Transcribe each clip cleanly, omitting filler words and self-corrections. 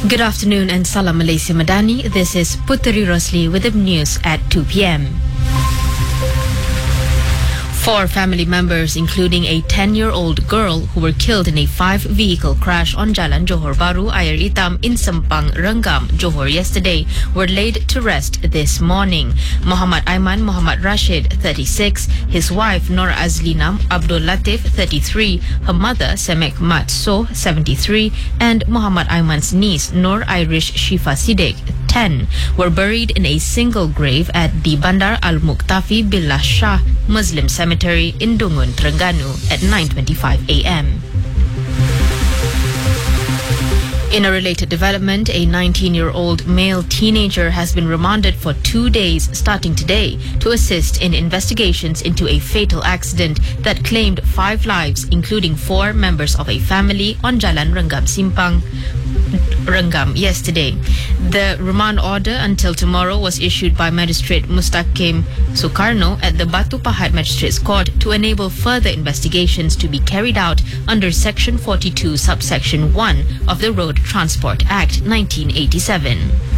Good afternoon and Salam Malaysia Madani. This is Puteri Rosli with the news at 2 p.m. 4 family members, including a 10-year-old girl who were killed in a 5-vehicle crash on Jalan Johor Baru, Ayer Itam in Sempang, Renggam, Johor yesterday, were laid to rest this morning. Muhammad Aiman Muhammad Rashid, 36, his wife Nur Azlina Abdul Latif, 33, her mother Semek Mat So, 73, and Muhammad Aiman's niece Nur Irish Shifa Siddiq, 10, were buried in a single grave at the Bandar Al Muktafi Billah Shah Muslim Cemetery in Dungun, Terengganu at 9:25 a.m. In a related development, a 19-year-old male teenager has been remanded for 2 days starting today to assist in investigations into a fatal accident that claimed 5 lives, including 4 members of a family on Jalan Renggam Simpang, Renggam yesterday. The remand order until tomorrow was issued by Magistrate Mustaqim Sukarno at the Batu Pahat Magistrates Court to enable further investigations to be carried out under Section 42, Subsection 1 of the Road Transport Act 1987.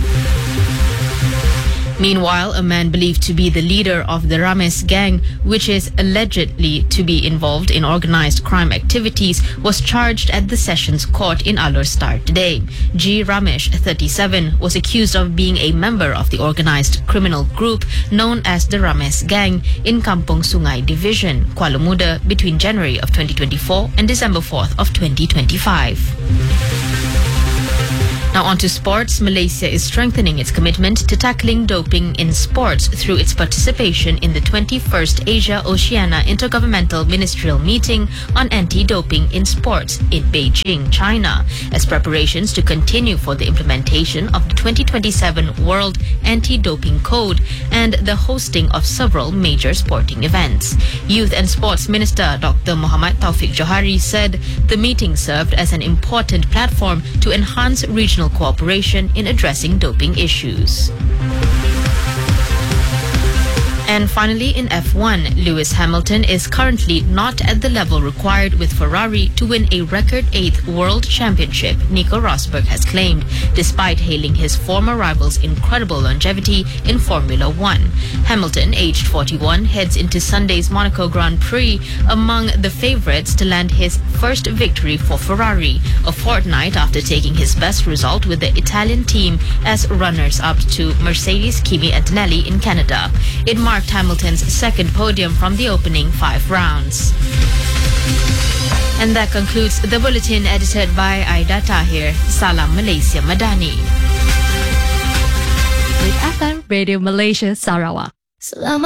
Meanwhile, a man believed to be the leader of the Rames gang, which is allegedly to be involved in organized crime activities, was charged at the Sessions Court in Alor Star today. G. Ramesh, 37, was accused of being a member of the organized criminal group known as the Rames Gang in Kampung Sungai Division, Kuala Muda, between January of 2024 and December 4th of 2025. Now on to sports. Malaysia is strengthening its commitment to tackling doping in sports through its participation in the 21st Asia-Oceania Intergovernmental Ministerial Meeting on Anti-Doping in Sports in Beijing, China, as preparations to continue for the implementation of the 2027 World Anti-Doping Code and the hosting of several major sporting events. Youth and Sports Minister Dr. Muhammad Taufik Johari said the meeting served as an important platform to enhance regional cooperation in addressing doping issues. And finally, in F1, Lewis Hamilton is currently not at the level required with Ferrari to win a record 8th World Championship, Nico Rosberg has claimed, despite hailing his former rival's incredible longevity in Formula One. Hamilton, aged 41, heads into Sunday's Monaco Grand Prix among the favourites to land his first victory for Ferrari, a fortnight after taking his best result with the Italian team as runners-up to Mercedes' Kimi Antonelli in Canada. It marked Hamilton's second podium from the opening 5 rounds. And that concludes the bulletin edited by Aida Tahir. Salam Malaysia Madani. With FM Radio Malaysia Sarawak.